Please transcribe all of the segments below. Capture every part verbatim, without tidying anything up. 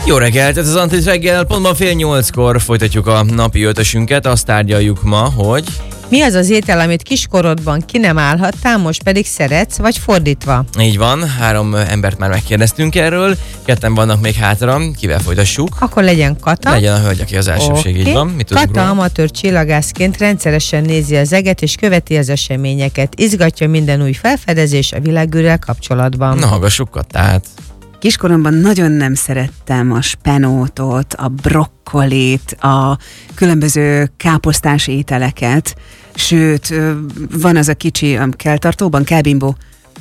Jó reggelt, ez az Antiz reggel, pontban fél nyolckor folytatjuk a napi ötösünket, azt tárgyaljuk ma, hogy... Mi az az étel, amit kiskorodban ki nem állhattál, most pedig szeretsz, vagy fordítva? Így van, három embert már megkérdeztünk erről, ketten vannak még hátra, kivel folytassuk? Akkor legyen Kata. Legyen a hölgy, aki az elsőbség, okay. így van. Mit Kata amatőr csillagászként rendszeresen nézi az eget és követi az eseményeket. Izgatja minden új felfedezés a világűrrel kapcsolatban. Na, hallgassuk Katát. Kiskoromban nagyon nem szerettem a spenótot, a brokkolit, a különböző káposztás ételeket, sőt, van az a kicsi a keltartóban, kelbimbó,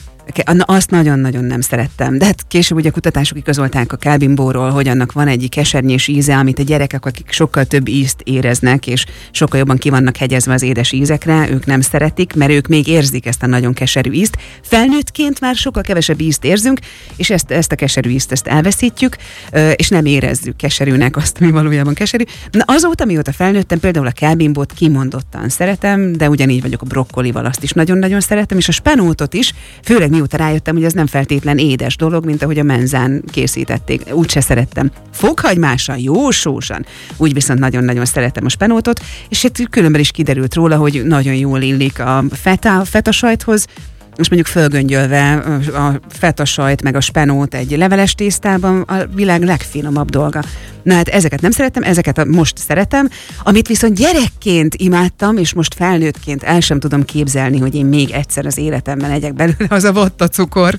azt nagyon-nagyon nem szerettem. De hát később ugye kutatások igazolták a kelbimbóról, hogy annak van egy kesernyés íze, amit a gyerekek, akik sokkal több ízt éreznek, és sokkal jobban ki vannak hegyezve az édes ízekre, ők nem szeretik, mert ők még érzik ezt a nagyon keserű ízt. Felnőttként már sokkal kevesebb ízt érzünk, és ezt, ezt a keserű ízt ezt elveszítjük, és nem érezzük keserűnek azt, ami valójában keserű. Na azóta, mióta felnőttem, például a kelbimbót kimondottan szeretem, de ugyanígy vagyok a brokkolival, azt is nagyon-nagyon szeretem, és a spenótot is, főleg mióta rájöttem, hogy ez nem feltétlen édes dolog, mint ahogy a menzán készítették. Úgyse szerettem. Fokhagymással, jó sósan. Úgy viszont nagyon-nagyon szeretem a spenótot, és itt különben is kiderült róla, hogy nagyon jól illik a feta, feta sajthoz, és mondjuk fölgöngyölve a fetasajt meg a spenót egy leveles tésztában a világ legfinomabb dolga. Na hát ezeket nem szeretem, ezeket most szeretem, amit viszont gyerekként imádtam, és most felnőttként el sem tudom képzelni, hogy én még egyszer az életemben egyek belőle, az a vattacukor.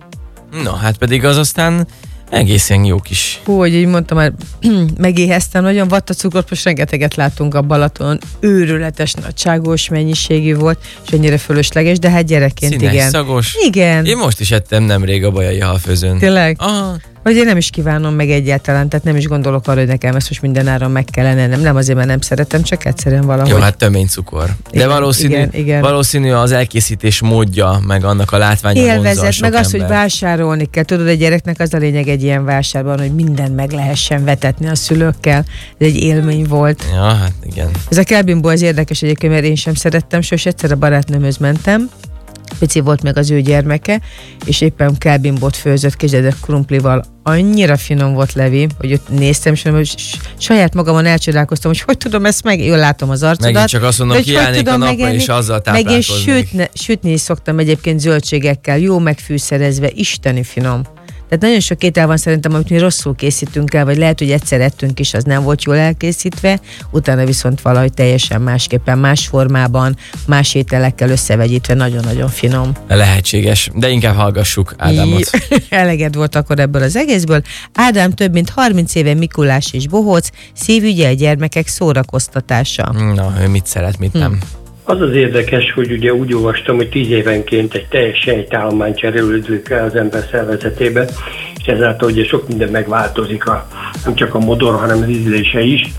Na hát pedig az aztán egészen jó kis. Hú, hogy így mondtam, már megéheztem, nagyon vattacukrot, most rengeteget láttunk a Balatonon, őrületes nagyságos mennyiségű volt, és ennyire fölösleges, de hát gyerekként színes, igen. szagos. Igen. Én most is ettem nemrég a bajai halfőzőn. Tényleg? Aha. Hogy én nem is kívánom meg egyáltalán, tehát nem is gondolok arra, hogy nekem ezt most mindenáron meg kellene, nem, nem azért, mert nem szeretem, csak egyszerűen valahogy. Jó, hát tömény cukor. De igen, valószínű, igen, igen. valószínű az elkészítés módja, meg annak a látványa vonzza élvezet, sok meg az, ember. hogy vásárolni kell. Tudod, a gyereknek az a lényeg egy ilyen vásárban, hogy mindent meg lehessen vetetni a szülőkkel. Ez egy élmény volt. Ja, hát igen. Ez a kelbimbó az érdekes egyébként, mert én sem szerettem, sőt egyszer a barátnőmhöz mentem, pici volt meg az ő gyermeke, és éppen kelbimbót főzött kézedek krumplival. Annyira finom volt, Levi, hogy ott néztem, és hogy saját magamon elcsodálkoztam, hogy hogy tudom ezt meg, jól látom az arcodat. Megint csak azt mondom, hogy kiállnék a napra, megenni, és azzal meg én táplálkozni. sütne, sütni is szoktam egyébként zöldségekkel, jó megfűszerezve, isteni finom. Tehát nagyon sok étel van szerintem, amit mi rosszul készítünk el, vagy lehet, hogy egyszer ettünk is, az nem volt jól elkészítve, utána viszont valahogy teljesen másképpen, más formában, más ételekkel összevegyítve, nagyon-nagyon finom. Lehetséges, de inkább hallgassuk Ádámot. Eleged volt akkor ebből az egészből. Ádám több mint harminc éve Mikulás és bohóc, szívügye a gyermekek szórakoztatása. Na, ő mit szeret, mit nem. Hm. Az az érdekes, hogy ugye úgy olvastam, hogy tíz évenként egy teljes sejtállomány cserélődik el az ember szervezetébe, és ezáltal ugye sok minden megváltozik, a, nem csak a modor, hanem az ízlése is.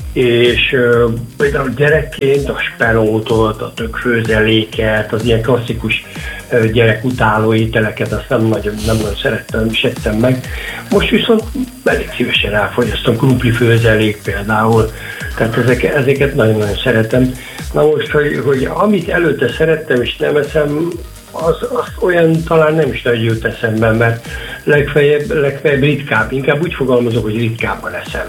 És uh, például gyerekként a spenótot, a tökfőzeléket, az ilyen klasszikus uh, gyerekutáló ételeket, azt nem nagyon, nem nagyon szerettem, nem is ettem meg. Most viszont elég szívesen elfogyasztom, krumplifőzelék például, tehát ezek, ezeket nagyon-nagyon szeretem. Na most, hogy, hogy amit előtte szerettem és nem eszem, az, az olyan talán nem is nagyon jött eszembe, mert legfeljebb, legfeljebb ritkább, inkább úgy fogalmazok, hogy ritkábban eszem.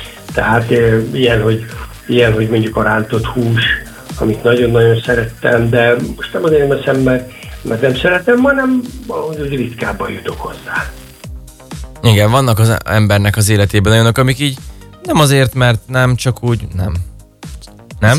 Tehát e, ilyen, hogy, ilyen, hogy mondjuk a rántott hús, amit nagyon-nagyon szerettem, de most nem azért nem eszem, mert, mert nem szeretem, hanem valahogy ritkábban jutok hozzá. Igen, vannak az embernek az életében olyanok, amik így nem azért, mert nem, csak úgy nem. Nem?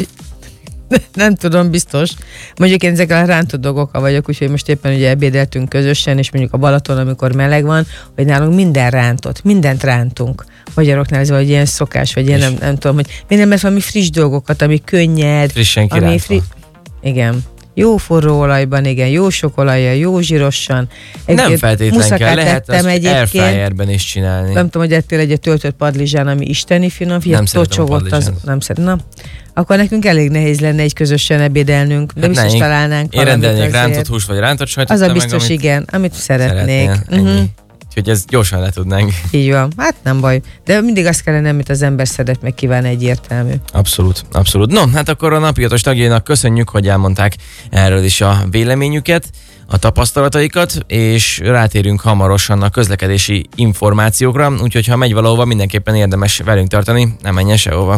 Nem tudom, biztos. Mondjuk én ezekkel a rántott dolgokkal vagyok, úgyhogy most éppen ugye ebédeltünk közösen, és mondjuk a Balaton, amikor meleg van, hogy nálunk minden rántott, mindent rántunk. Magyaroknál ez vagy ilyen szokás, vagy ilyen nem, nem tudom, hogy minden, mert valami friss dolgokat, ami könnyed. Frissen ami fri- Igen. Jó forró olajban, igen, jó sok olajjal, jó zsírosan. Nem feltétlen kell, lehet azt airfryerben is csinálni. Nem tudom, hogy ettél egy töltött padlizsán, ami isteni finom, nem szeretem a az, nem szeretem. Na, akkor nekünk elég nehéz lenne egy közösen ebédelnünk, de hát biztos ne, találnánk én rendelnék rántott hús vagy rántott sajtot. Az a biztos, meg, amit igen, amit szeretnék. Uh-huh. Úgyhogy ez gyorsan le tudnánk. Így van, hát nem baj. De mindig azt kellene, amit az ember szeret, meg kíván, egyértelmű. Abszolút, abszolút. No, hát akkor a napi ötös tagjainak köszönjük, hogy elmondták erről is a véleményüket. a tapasztalataikat, és rátérünk hamarosan a közlekedési információkra, úgyhogy ha megy valahova, mindenképpen érdemes velünk tartani, nem menjen sehova.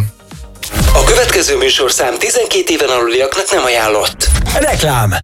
A következő műsorszám tizenkét éven aluliaknak nem ajánlott. Reklám!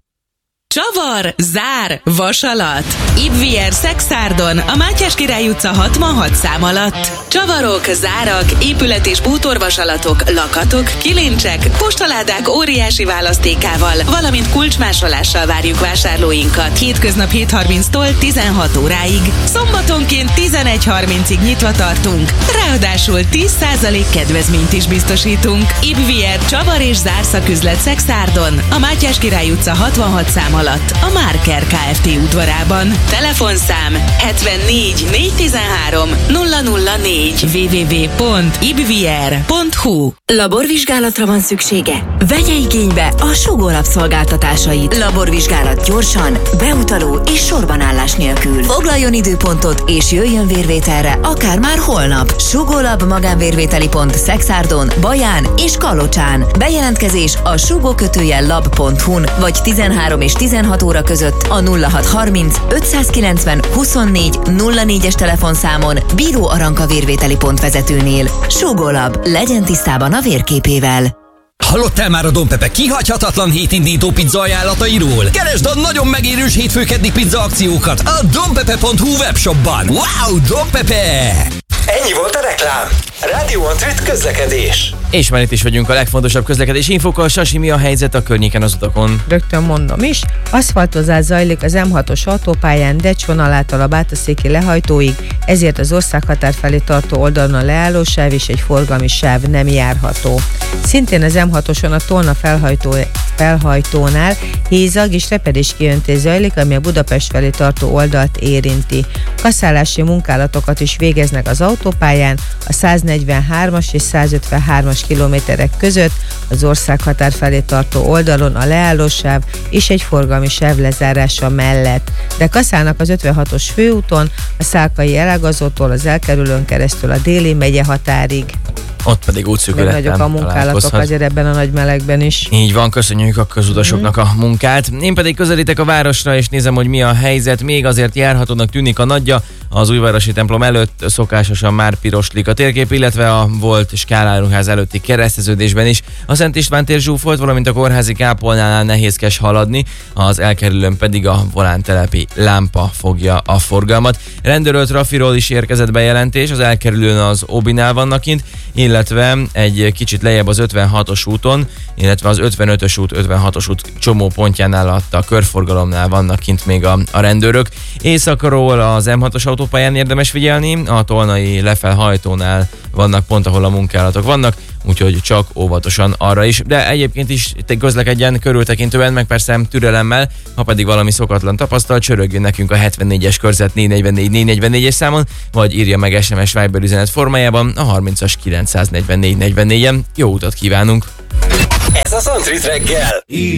Csavar, zár, vasalat. Ibvier Szexárdon, a Mátyás Király utca hatvanhat szám alatt. Csavarok, zárak, épület- és bútorvasalatok, lakatok, kilincsek, postaládák óriási választékával, valamint kulcsmásolással várjuk vásárlóinkat. Hétköznap hét harminctól tizenhat óráig. Szombatonként tizenegy harmincig nyitva tartunk. Ráadásul tíz százalék kedvezményt is biztosítunk. Ibvier Csavar és zárszaküzlet Szexárdon, a Mátyás Király utca hatvanhat szám alatt, a Márker Kft. Udvarában. Telefonszám hetvennégy négyszáztizenhárom nulla nulla négy double-u double-u double-u pont ibvier pont hu. Laborvizsgálatra van szüksége? Vegye igénybe a Sugó Lab szolgáltatásait. Laborvizsgálat gyorsan, beutaló és sorbanállás nélkül. Foglaljon időpontot és jöjjön vérvételre akár már holnap. Sugó Lab magánvérvételi pont Szexárdon, Baján és Kalocsán. Bejelentkezés a sugó kötőjel lab pont hu-n vagy tizenhárom és tizenhat óra között a nulla hat harminc ötszázkilencven huszonnégy nulla négyes telefonszámon Bíró Aranka vérvételi pont vezetőnél. Sugó Lab, legyen tisztában a vérképével. Hallottál már a Don Pepe kihagyhatatlan hétindító pizza ajánlatairól? Keresd a nagyon megérős hétfőkeddi pizza akciókat a donpepe pont hu webshopban. Wow, Don Pepe! Ennyi volt a reklám. Rádió Antrit közlekedés. És már itt is vagyunk a legfontosabb közlekedési infókkal. Sasi, mi a helyzet a környéken az utakon? Rögtön mondom is, aszfaltozás zajlik az M hatos autópályán Decs vonalától a Bátaszéki lehajtóig, ezért az országhatár felé tartó oldalon a leállósáv és egy forgalmi sáv nem járható. Szintén az M hatoson a Tolna felhajtó, felhajtónál hézag és repedés kiöntés zajlik, ami a Budapest felé tartó oldalt érinti. Kaszálási munkálatokat is végeznek az autópályán, a száznegyvenhármas és százötvenhármas kilométerek között az országhatár felé tartó oldalon a leállósáv és egy forgalmi sáv lezárása mellett. De kaszálnak az ötvenhatos főúton, a Szálkai elágazótól az elkerülőn keresztül a Déli megye határig. Ott pedig útszűkületben nagyok a munkálatok azért ebben a nagy melegben is. Így van, köszönjük a közutasoknak a munkát. Én pedig közelítek a városra, és nézem, hogy mi a helyzet. Még azért járhatónak tűnik a Nagyja, az újvárosi templom előtt szokásosan már piroslik a térkép, illetve a volt Skálárruház előtti kereszteződésben is. A Szent István tér zsúfolt, valamint a kórházi kápolnánál nehézkes haladni, az elkerülőn pedig a volántelepi lámpa fogja a forgalmat. Rendőről trafiról is érkezett bejelentés, az elkerülőn az Obinál vannak kint, illetve egy kicsit lejjebb az ötvenhatos úton, illetve az ötvenötös út, ötvenhatos út csomó pontjánál, a körforgalomnál vannak kint még a, a rendőrök. Északról az M hatos autópályán érdemes figyelni, a Tolnai lefelhajtónál vannak pont, ahol a munkálatok vannak, úgyhogy csak óvatosan arra is, de egyébként is közlekedjen körültekintően, meg persze türelemmel, ha pedig valami szokatlan tapasztal, csörögjön nekünk a hetvennégyes körzet négy negyvennégy négy negyvennégyes számon, vagy írja meg es em es Viber üzenet formájában a harmincas kilencszáznegyvennégy negyvennégyen. Jó utat kívánunk! Ez az Antrit reggel!